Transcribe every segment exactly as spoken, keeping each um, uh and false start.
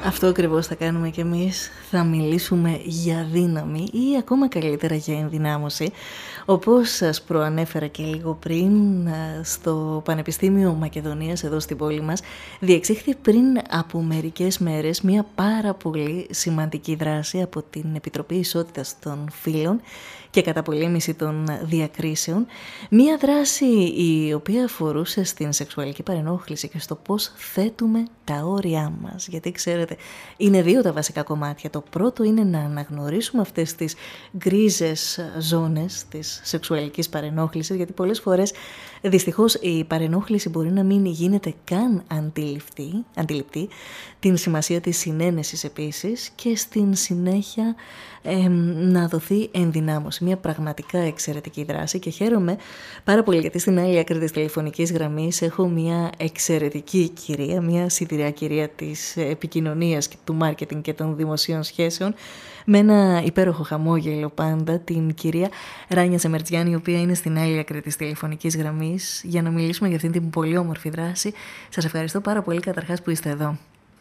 Αυτό ακριβώς θα κάνουμε κι εμείς. Θα μιλήσουμε για δύναμη ή ακόμα καλύτερα για ενδυνάμωση. Όπως σας προανέφερα και λίγο πριν, στο Πανεπιστήμιο Μακεδονίας εδώ στην πόλη μας διεξήχθη πριν από μερικές μέρες μια πάρα πολύ σημαντική δράση από την Επιτροπή Ισότητας των Φύλων και καταπολέμηση των διακρίσεων. Μια δράση η οποία αφορούσε στην σεξουαλική παρενόχληση και στο πώς θέτουμε τα όρια μας. Γιατί ξέρετε, είναι δύο τα βασικά κομμάτια. Το πρώτο είναι να αναγνωρίσουμε αυτές τις γκρίζες ζώνες της σεξουαλικής παρενόχλησης, γιατί πολλές φορές δυστυχώς η παρενόχληση μπορεί να μην γίνεται καν αντιληπτή, αντιληπτή, την σημασία της συνένεσης επίσης και στην συνέχεια ε, να δοθεί ενδυνάμωση. Μια πραγματικά εξαιρετική δράση και χαίρομαι πάρα πολύ γιατί στην άλλη άκρη της τηλεφωνικής γραμμής έχω μια εξαιρετική κυρία, μια σιδηρά κυρία της επικοινωνίας, του μάρκετινγκ και των δημοσίων σχέσεων, με ένα υπέροχο χαμόγελο πάντα, την κυρία Ράνια Σεμερτζιάννη, η οποία είναι στην άλλη άκρη της τηλεφωνικής γραμμής, για να μιλήσουμε για αυτήν την πολύ όμορφη δράση. Σας ευχαριστώ πάρα πολύ καταρχάς που είστε εδώ.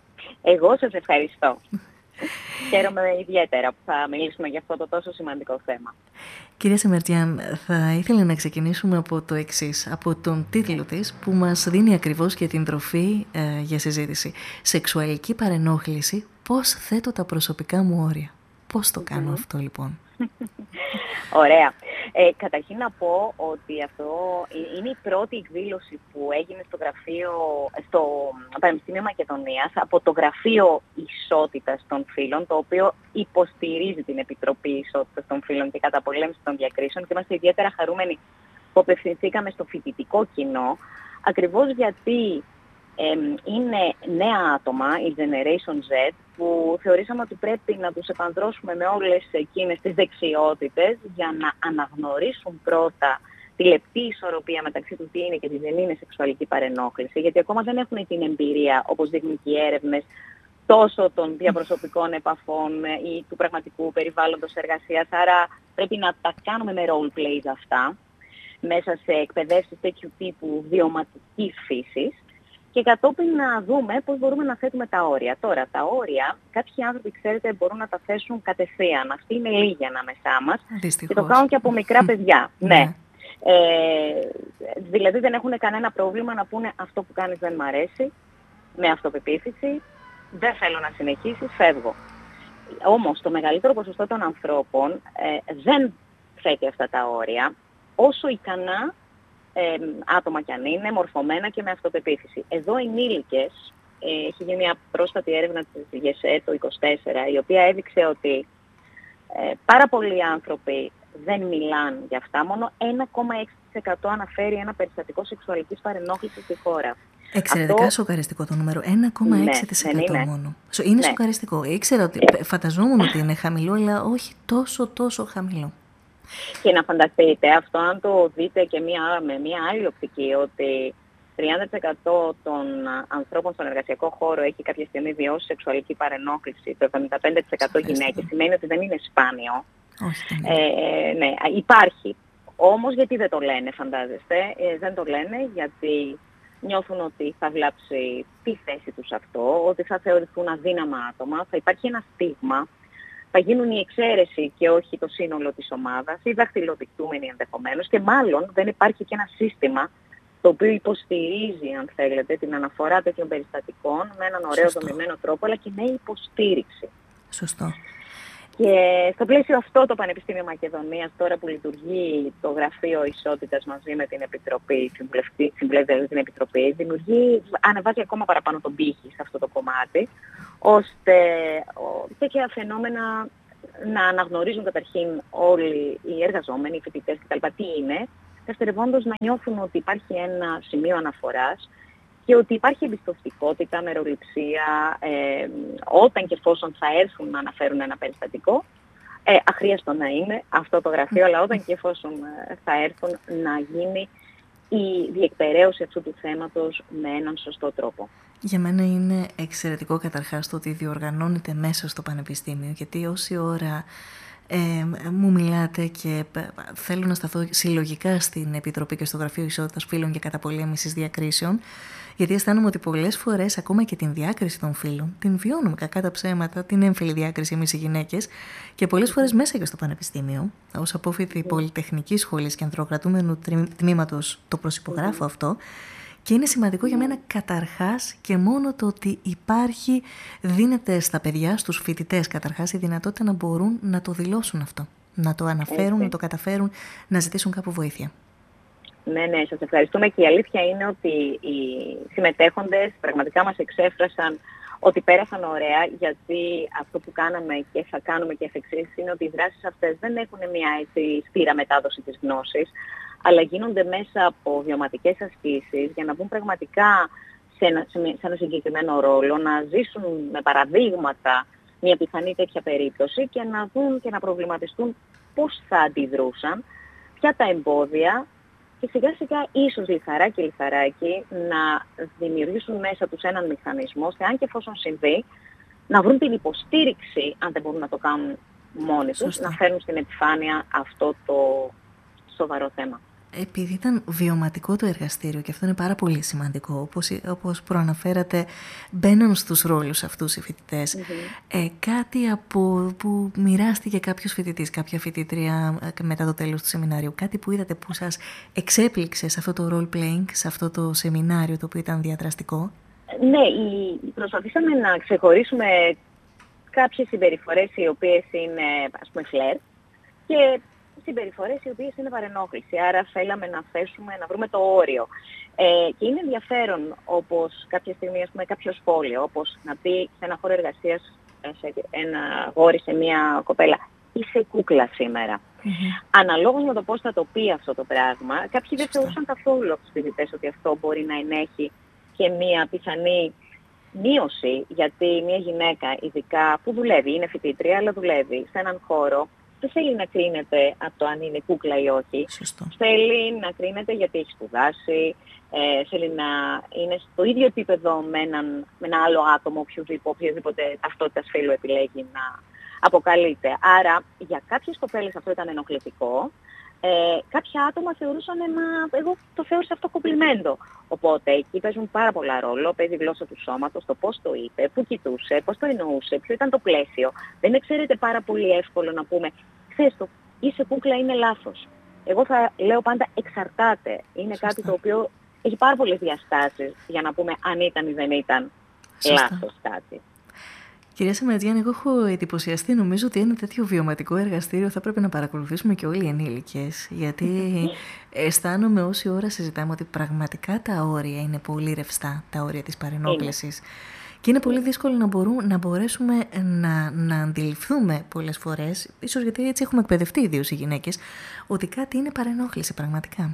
Εγώ σας ευχαριστώ. Χαίρομαι ιδιαίτερα που θα μιλήσουμε για αυτό το τόσο σημαντικό θέμα. Κυρία Σεμερτζιάν, θα ήθελα να ξεκινήσουμε από το εξής, από τον τίτλο της που μας δίνει ακριβώς και την τροφή ε, για συζήτηση. Σεξουαλική παρενόχληση, πώς θέτω τα προσωπικά μου όρια. Πώς το κάνω mm-hmm. αυτό λοιπόν? Ωραία. Ε, καταρχήν να πω ότι αυτό είναι η πρώτη εκδήλωση που έγινε στο γραφείο, στο Πανεπιστήμιο Μακεδονίας από το Γραφείο Ισότητας των Φύλων, το οποίο υποστηρίζει την Επιτροπή Ισότητας των Φύλων και Καταπολέμησης των Διακρίσεων, και είμαστε ιδιαίτερα χαρούμενοι που απευθυνθήκαμε στο φοιτητικό κοινό, ακριβώς γιατί ε, είναι νέα άτομα, η Generation Z, που θεωρήσαμε ότι πρέπει να τους επανδρώσουμε με όλες εκείνες τις δεξιότητες για να αναγνωρίσουν πρώτα τη λεπτή ισορροπία μεταξύ του τι είναι και τι δεν είναι σεξουαλική παρενόχληση, γιατί ακόμα δεν έχουν την εμπειρία, όπως δείχνουν και οι έρευνες, τόσο των διαπροσωπικών επαφών ή του πραγματικού περιβάλλοντος εργασίας. Άρα πρέπει να τα κάνουμε με role plays αυτά, μέσα σε εκπαιδεύσεις τέτοιου τύπου βιωματικής φύσης, και κατόπιν να δούμε πώς μπορούμε να θέτουμε τα όρια. Τώρα, τα όρια, κάποιοι άνθρωποι, ξέρετε, μπορούν να τα θέσουν κατευθείαν. Αυτοί είναι λίγοι ανάμεσά μας. Δυστυχώς. Και το κάνουν και από μικρά παιδιά. Ναι. Ε, δηλαδή δεν έχουν κανένα πρόβλημα να πούνε αυτό που κάνεις δεν μ' αρέσει, με αυτοπεποίθηση, δεν θέλω να συνεχίσεις, φεύγω. Όμως το μεγαλύτερο ποσοστό των ανθρώπων ε, δεν θέτει αυτά τα όρια, όσο ικανά Ε, άτομα κι αν είναι, μορφωμένα και με αυτοπεποίθηση. Εδώ οι ενήλικες, ε, έχει γίνει μια πρόσφατη έρευνα της ΓΕΣΕ το είκοσι τέσσερα, η οποία έδειξε ότι ε, πάρα πολλοί άνθρωποι δεν μιλάνε για αυτά, μόνο ένα κόμμα έξι τοις εκατό αναφέρει ένα περιστατικό σεξουαλικής παρενόχλησης στη χώρα. Εξαιρετικά αυτό... σοκαριστικό το νούμερο, ένα κόμμα έξι τοις εκατό ναι, μόνο. Είναι ναι. σοκαριστικό. Ήξερα ότι, φανταζόμουν ότι είναι χαμηλό, αλλά όχι τόσο τόσο χαμηλό. Και να φανταστείτε αυτό, αν το δείτε και μια, με μια άλλη οπτική, ότι τριάντα τοις εκατό των ανθρώπων στον εργασιακό χώρο έχει κάποια στιγμή βιώσει σεξουαλική παρενόχληση, το εβδομήντα πέντε τοις εκατό γυναίκες, σημαίνει ότι δεν είναι σπάνιο. Όχι, ε, ναι, υπάρχει. Όμως γιατί δεν το λένε, φαντάζεστε? Ε, δεν το λένε γιατί νιώθουν ότι θα βλάψει τη θέση τους αυτό, ότι θα θεωρηθούν αδύναμα άτομα, θα υπάρχει ένα στίγμα. Θα γίνουν η εξαίρεση και όχι το σύνολο της ομάδας, ή δαχτυλοδεικτούμενοι ενδεχομένως, και μάλλον δεν υπάρχει και ένα σύστημα το οποίο υποστηρίζει, αν θέλετε, την αναφορά τέτοιων περιστατικών με έναν ωραίο δομημένο τρόπο, αλλά και με υποστήριξη. Σωστό. Και στο πλαίσιο αυτό το Πανεπιστήμιο Μακεδονίας, τώρα που λειτουργεί το Γραφείο Ισότητας μαζί με την Επιτροπή, συμβουλεύει την Επιτροπή, δημιουργεί, ανεβάζει ακόμα παραπάνω τον πύχη σε αυτό το κομμάτι, ώστε τέτοια φαινόμενα να αναγνωρίζουν καταρχήν όλοι οι εργαζόμενοι, οι φοιτητές κτλ. Τι είναι, δευτερευόντως να νιώθουν ότι υπάρχει ένα σημείο αναφοράς και ότι υπάρχει εμπιστευτικότητα, μεροληψία, ε, όταν και εφόσον θα έρθουν να αναφέρουν ένα περιστατικό, ε, αχρίαστο να είναι αυτό το γραφείο, αλλά όταν και εφόσον θα έρθουν να γίνει η διεκπεραίωση αυτού του θέματος με έναν σωστό τρόπο. Για μένα είναι εξαιρετικό καταρχάς το ότι διοργανώνεται μέσα στο Πανεπιστήμιο, γιατί όση ώρα Ε, μου μιλάτε και θέλω να σταθώ συλλογικά στην Επιτροπή και στο Γραφείο Ισότητας Φύλων και Καταπολέμησης Διακρίσεων, γιατί αισθάνομαι ότι πολλές φορές ακόμα και την διάκριση των φύλων την βιώνουμε κακά τα ψέματα, την έμφυλη διάκριση εμείς οι γυναίκες, και πολλές φορές μέσα και στο πανεπιστήμιο, ως απόφοιτη Πολυτεχνικής Σχολής και Ανδροκρατούμενου Τμήματος το προσυπογράφω αυτό. Και είναι σημαντικό για μένα καταρχάς και μόνο το ότι υπάρχει, δίνεται στα παιδιά, στους φοιτητές καταρχάς, η δυνατότητα να μπορούν να το δηλώσουν αυτό. Να το αναφέρουν, Έτσι. να το καταφέρουν, να ζητήσουν κάπου βοήθεια. Ναι, ναι, σας ευχαριστούμε, και η αλήθεια είναι ότι οι συμμετέχοντες πραγματικά μας εξέφρασαν ότι πέρασαν ωραία, γιατί αυτό που κάναμε και θα κάνουμε και εφ' εξής είναι ότι οι δράσεις αυτές δεν έχουν μια έτσι σπήρα μετάδοση της γνώσης, αλλά γίνονται μέσα από βιωματικές ασκήσεις για να μπουν πραγματικά σε ένα, σε ένα συγκεκριμένο ρόλο, να ζήσουν με παραδείγματα μια πιθανή τέτοια περίπτωση και να δουν και να προβληματιστούν πώς θα αντιδρούσαν, ποια τα εμπόδια, και σιγά σιγά ίσως λιθαράκι λιθαράκι να δημιουργήσουν μέσα τους έναν μηχανισμό, ώστε αν και εφόσον συμβεί, να βρουν την υποστήριξη, αν δεν μπορούν να το κάνουν μόνοι τους, να φέρουν στην επιφάνεια αυτό το σοβαρό θέμα. Επειδή ήταν βιωματικό το εργαστήριο, και αυτό είναι πάρα πολύ σημαντικό, όπως, όπως προαναφέρατε, μπαίνουν στους ρόλους αυτούς οι φοιτητές. Mm-hmm. Ε, κάτι από, που μοιράστηκε κάποιος φοιτητής, κάποια φοιτήτρια μετά το τέλος του σεμινάριου, κάτι που είδατε που σας εξέπληξε σε αυτό το role playing, σε αυτό το σεμινάριο το οποίο ήταν διαδραστικό? Ναι, προσπαθήσαμε να ξεχωρίσουμε κάποιες συμπεριφορές οι οποίες είναι, ας πούμε, φλερ, και συμπεριφορές οι οποίες είναι παρενόχληση. Άρα θέλαμε να θέσουμε, να βρούμε το όριο. Ε, και είναι ενδιαφέρον, όπως κάποια στιγμή, ας πούμε, κάποιο σχόλιο, όπως να πει σε ένα χώρο εργασίας, σε ένα γόρι, σε μια κοπέλα, είσαι κούκλα σήμερα. Mm-hmm. Αναλόγως με το πώς θα το πει αυτό το πράγμα, κάποιοι δεν θεωρούσαν καθόλου από τους φοιτητές ότι αυτό μπορεί να ενέχει και μια πιθανή μείωση, γιατί μια γυναίκα, ειδικά που δουλεύει, είναι φοιτήτρια, αλλά δουλεύει σε έναν χώρο, δεν θέλει να κρίνεται από το αν είναι κούκλα ή όχι. Σωστό. Θέλει να κρίνεται γιατί έχει σπουδάσει, ε, θέλει να είναι στο ίδιο επίπεδο με, έναν, με ένα άλλο άτομο, οποιοδήποτε, οποιοδήποτε ταυτότητας φύλου επιλέγει να αποκαλείται. Άρα για κάποιες κοπέλες αυτό ήταν ενοχλητικό. Ε, κάποια άτομα θεωρούσαν, μα εγώ το θεώρησα αυτό κομπλιμέντο. Οπότε εκεί παίζουν πάρα πολλά ρόλο, παίζει η γλώσσα του σώματος, το πώς το είπε, πού κοιτούσε, πώς το εννοούσε, ποιο ήταν το πλαίσιο. Δεν είναι, ξέρετε, πάρα πολύ εύκολο να πούμε, ξέρεις το, είσαι κούκλα, είναι λάθος. Εγώ θα λέω πάντα εξαρτάται. Είναι Σωστά. Κάτι το οποίο έχει πάρα πολλές διαστάσεις για να πούμε αν ήταν ή δεν ήταν Σωστά. Λάθος κάτι. Κυρία Σαμαρτζιάννη, εγώ έχω εντυπωσιαστεί. Νομίζω ότι ένα τέτοιο βιωματικό εργαστήριο θα πρέπει να παρακολουθήσουμε και όλοι οι ενήλικες. Γιατί αισθάνομαι όση ώρα συζητάμε ότι πραγματικά τα όρια είναι πολύ ρευστά, τα όρια της παρενόχλησης. Και είναι πολύ δύσκολο να, μπορούμε, να μπορέσουμε να, να αντιληφθούμε πολλές φορές, ίσως γιατί έτσι έχουμε εκπαιδευτεί ιδίως οι γυναίκες, ότι κάτι είναι παρενόχληση πραγματικά.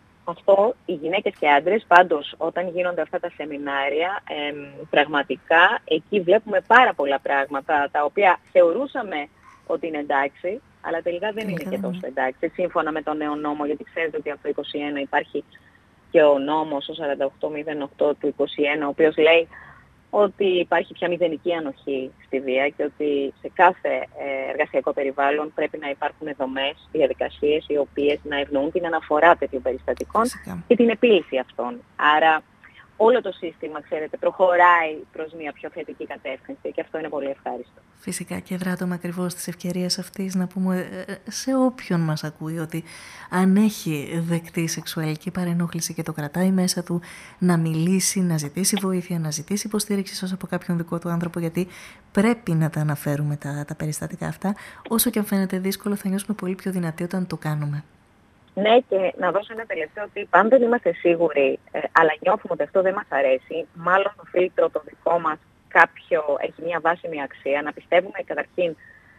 Αυτό οι γυναίκες και άντρες, πάντως όταν γίνονται αυτά τα σεμινάρια, ε, πραγματικά εκεί βλέπουμε πάρα πολλά πράγματα τα οποία θεωρούσαμε ότι είναι εντάξει, αλλά τελικά δεν είναι και τόσο εντάξει, σύμφωνα με τον νέο νόμο, γιατί ξέρετε ότι από το είκοσι ένα υπάρχει και ο νόμος, ο σαράντα οκτώ μηδέν οκτώ του είκοσι ένα, ο οποίος λέει ότι υπάρχει πια μηδενική ανοχή στη βία και ότι σε κάθε εργασιακό περιβάλλον πρέπει να υπάρχουν δομές, διαδικασίες οι οποίες να ευνοούν την αναφορά τέτοιων περιστατικών Φυσικά. Και την επίλυση αυτών. Άρα όλο το σύστημα, ξέρετε, προχωράει προς μια πιο θετική κατεύθυνση και αυτό είναι πολύ ευχάριστο. Φυσικά, και δράτωμε ακριβώς της ευκαιρίας αυτής να πούμε σε όποιον μας ακούει ότι αν έχει δεκτεί σεξουαλική παρενόχληση και το κρατάει μέσα του, να μιλήσει, να ζητήσει βοήθεια, να ζητήσει υποστήριξη όσο από κάποιον δικό του άνθρωπο, γιατί πρέπει να τα αναφέρουμε τα, τα περιστατικά αυτά. Όσο και αν φαίνεται δύσκολο, θα νιώσουμε πολύ πιο δυνατοί όταν το κάνουμε. Ναι, και να δώσω ένα τελευταίο ότι πάντα δεν είμαστε σίγουροι, ε, αλλά νιώθουμε ότι αυτό δεν μας αρέσει. Μάλλον το φίλτρο το δικό μας κάποιο έχει μια βάσιμη αξία, να πιστεύουμε καταρχήν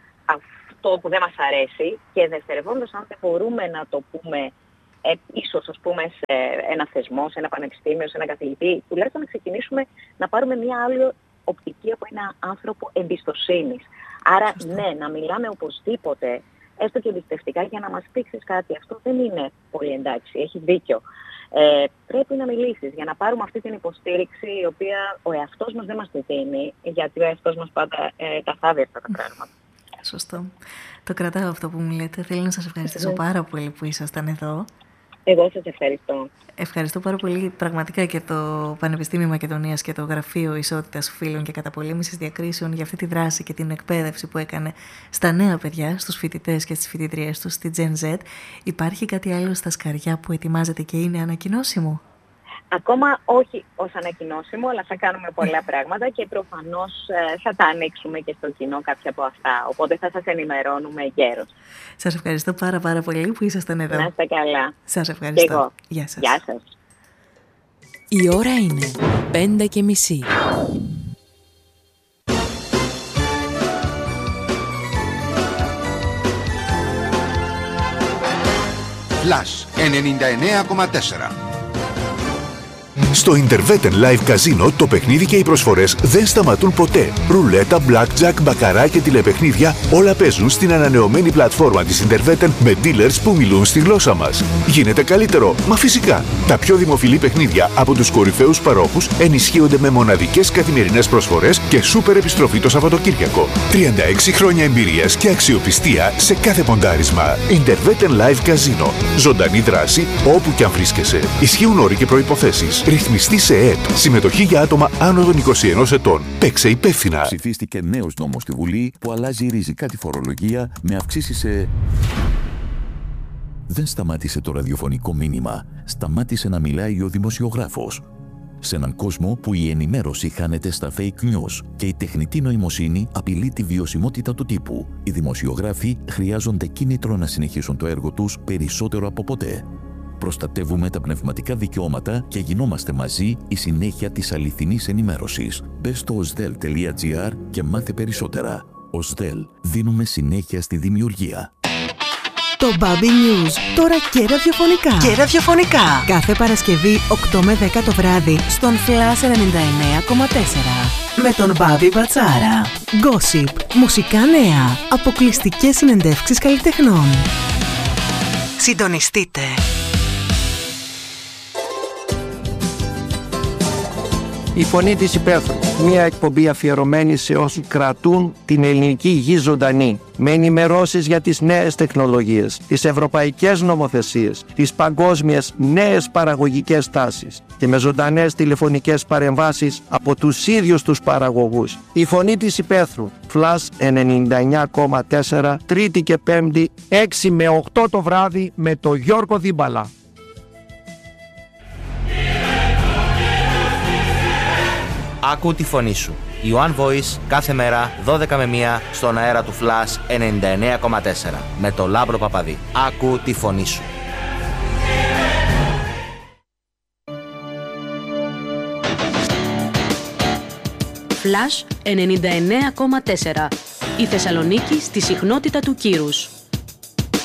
αυτό που δεν μας αρέσει και δευτερευόντως αν δεν μπορούμε να το πούμε ε, ίσως ας πούμε σε ένα θεσμό, σε ένα πανεπιστήμιο, σε ένα καθηγητή, τουλάχιστον να ξεκινήσουμε να πάρουμε μια άλλη οπτική από ένα άνθρωπο εμπιστοσύνης. Άρα ναι, να μιλάμε οπωσδήποτε, έστω και εμπιστευτικά, για να μας πείξεις κάτι. Αυτό δεν είναι πολύ εντάξει, έχει δίκιο. Ε, πρέπει να μιλήσεις για να πάρουμε αυτή την υποστήριξη η οποία ο εαυτός μας δεν μας τη δίνει, γιατί ο εαυτός μας πάντα ε, τα θάβει αυτά τα πράγματα. Σωστό. Το κρατάω αυτό που μου λέτε. Θέλω να σας ευχαριστήσω πάρα πολύ που ήσασταν εδώ. Εγώ σας ευχαριστώ. Ευχαριστώ πάρα πολύ πραγματικά και το Πανεπιστήμιο Μακεδονίας και το Γραφείο Ισότητας Φύλων και Καταπολέμησης Διακρίσεων για αυτή τη δράση και την εκπαίδευση που έκανε στα νέα παιδιά, στους φοιτητές και στις φοιτητριές τους, στη Gen Z. Υπάρχει κάτι άλλο στα σκαριά που ετοιμάζεται και είναι ανακοινώσιμο? Ακόμα όχι ως ανακοινώσιμο, αλλά θα κάνουμε πολλά πράγματα και προφανώς ε, θα τα ανοίξουμε και στο κοινό κάποια από αυτά. Οπότε θα σας ενημερώνουμε γέρος. Σας ευχαριστώ πάρα πάρα πολύ που ήσασταν εδώ. Να είστε καλά. Σας ευχαριστώ. Και εγώ. Γεια σας. Γεια σας. Η ώρα είναι πέντε και μισή. Flash ενενήντα εννέα κόμμα τέσσερα. Στο Interveten Live Casino το παιχνίδι και οι προσφορές δεν σταματούν ποτέ. Ρουλέτα, blackjack, μπακαρά και τηλεπαιχνίδια όλα παίζουν στην ανανεωμένη πλατφόρμα της Interveten με dealers που μιλούν στη γλώσσα μας. Γίνεται καλύτερο, μα φυσικά. Τα πιο δημοφιλή παιχνίδια από τους κορυφαίους παρόχους ενισχύονται με μοναδικές καθημερινές προσφορές και σούπερ επιστροφή το Σαββατοκύριακο. τριάντα έξι χρόνια εμπειρίας και αξιοπιστία σε κάθε ποντάρισμα. Interveten Live Casino. Ζωντανή δράση όπου κι αν βρίσκεσαι. Ισχύουν όροι και προϋποθέσεις. Ρυθμιστή σε ΕΕΠ. Συμμετοχή για άτομα άνω των είκοσι ενός ετών. Παίξε υπεύθυνα. Ψηφίστηκε νέος νόμος στη Βουλή που αλλάζει ριζικά τη φορολογία με αυξήσεις σε... Δεν σταμάτησε το ραδιοφωνικό μήνυμα. Σταμάτησε να μιλάει ο δημοσιογράφος. Σε έναν κόσμο που η ενημέρωση χάνεται στα fake news και η τεχνητή νοημοσύνη απειλεί τη βιωσιμότητα του τύπου, οι δημοσιογράφοι χρειάζονται κίνητρο να συνεχίσουν το έργο τους περισσότερο από ποτέ. Προστατεύουμε τα πνευματικά δικαιώματα και γινόμαστε μαζί η συνέχεια της αληθινής ενημέρωσης. Μπες στο οσδέλ τελεία τζι άρ και μάθε περισσότερα. οσδέλ. Δίνουμε συνέχεια στη δημιουργία. Το Baby News, τώρα και ραδιοφωνικά. Και ραδιοφωνικά. Κάθε Παρασκευή οκτώ με δέκα το βράδυ στον Flash ενενήντα εννέα κόμμα τέσσερα. Με τον Μπάμπη Μπατσάρα. Gossip, μουσικά νέα, αποκλειστικές συνεντεύξεις καλλιτεχνών. Συντονιστείτε. Η Φωνή της Υπαίθρου, μια εκπομπή αφιερωμένη σε όσους κρατούν την ελληνική γη ζωντανή, με ενημερώσεις για τις νέες τεχνολογίες, τις ευρωπαϊκές νομοθεσίες, τις παγκόσμιες νέες παραγωγικές τάσεις και με ζωντανές τηλεφωνικές παρεμβάσεις από τους ίδιους τους παραγωγούς. Η Φωνή της Υπαίθρου, Flash ενενήντα εννέα κόμμα τέσσερα, Τρίτη και Πέμπτη, έξι με οκτώ το βράδυ με το Γιώργο Δίμπαλα. Άκου τη φωνή σου. Η One Voice κάθε μέρα δώδεκα με μία στον αέρα του Flash ενενήντα εννέα κόμμα τέσσερα με το Λάμπρο Παπαδί. Άκου τη φωνή σου. Flash ενενήντα εννέα κόμμα τέσσερα. Η Θεσσαλονίκη στη συχνότητα του κύρους.